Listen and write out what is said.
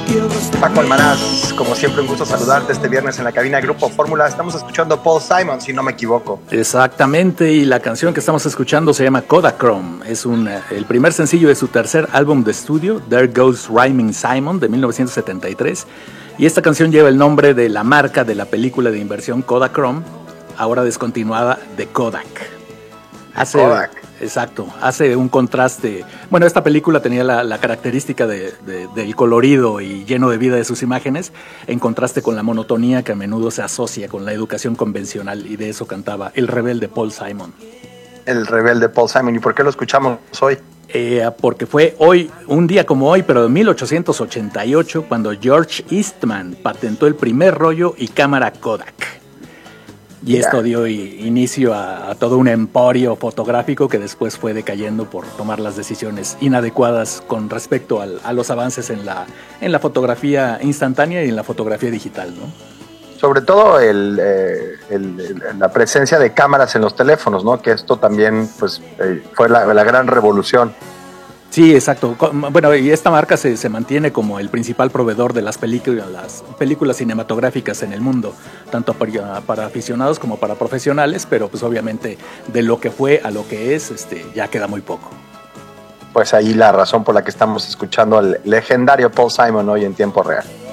Paco Almaraz, como siempre un gusto saludarte este viernes en la cabina de Grupo Fórmula. Estamos escuchando Paul Simon, si no me equivoco. Exactamente, y la canción que estamos escuchando se llama Kodachrome. Es el primer sencillo de su tercer álbum de estudio, There Goes Rhyming Simon, de 1973. Y esta canción lleva el nombre de la marca de la película de inversión Kodachrome, ahora descontinuada, de Kodak. Kodak. Exacto, hace un contraste. Bueno, esta película tenía la característica del colorido y lleno de vida de sus imágenes, en contraste con la monotonía que a menudo se asocia con la educación convencional, y de eso cantaba el rebelde Paul Simon. El rebelde Paul Simon. ¿Y por qué lo escuchamos hoy? Porque fue hoy, un día como hoy, pero de 1888, cuando George Eastman patentó el primer rollo y cámara Kodak. Y esto dio inicio a todo un emporio fotográfico que después fue decayendo por tomar las decisiones inadecuadas con respecto a los avances en la fotografía instantánea y en la fotografía digital, ¿no? Sobre todo la presencia de cámaras en los teléfonos, ¿no? Que esto también pues, fue la gran revolución. Sí, exacto. Bueno, y esta marca se mantiene como el principal proveedor de las películas cinematográficas en el mundo, tanto para aficionados como para profesionales, pero pues obviamente de lo que fue a lo que es, ya queda muy poco. Pues ahí la razón por la que estamos escuchando al legendario Paul Simon hoy en tiempo real.